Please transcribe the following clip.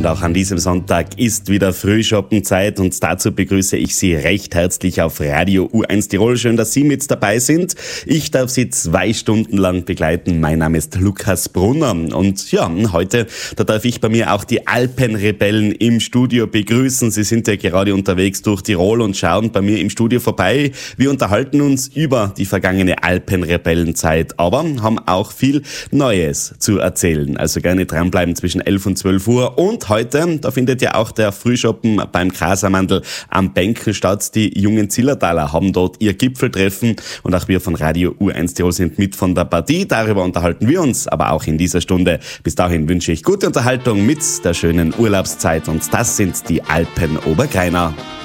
Und auch an diesem Sonntag ist wieder Frühschoppenzeit und dazu begrüße ich Sie recht herzlich auf Radio U1 Tirol. Schön, dass Sie mit dabei sind. Ich darf Sie 2 Stunden lang begleiten. Mein Name ist Lukas Brunner und ja, heute, da darf ich bei mir auch die Alpenrebellen im Studio begrüßen. Sie sind ja gerade unterwegs durch Tirol und schauen bei mir im Studio vorbei. Wir unterhalten uns über die vergangene Alpenrebellenzeit, aber haben auch viel Neues zu erzählen. Also gerne dranbleiben zwischen 11 und 12 Uhr. Und heute, da findet ja auch der Frühschoppen beim Grasamandl am Bänken statt. Die jungen Zillertaler haben dort ihr Gipfeltreffen und auch wir von Radio U1 Tirol sind mit von der Partie. Darüber unterhalten wir uns, aber auch in dieser Stunde. Bis dahin wünsche ich gute Unterhaltung mit der schönen Urlaubszeit und das sind die Alpen Oberkrainer.